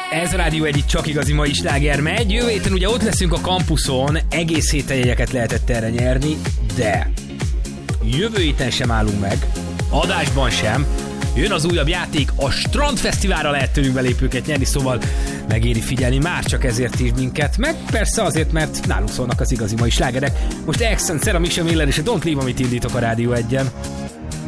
Ez a Rádió egy csak igazi mai sláger megy. Jövő héten ugye ott leszünk a kampuszon, egész héten jegyeket lehetett erre nyerni, de jövő héten sem állunk meg, adásban sem. Jön az újabb játék, a Strandfesztiválra lehet tőlünk belépőket nyerni, szóval megéri figyelni már csak ezért is minket, meg persze azért, mert nálunk szólnak az igazi mai slágerek. Most Accent, Sarah Misha Miller és a Don't Leave, amit indítok a Rádió 1-en.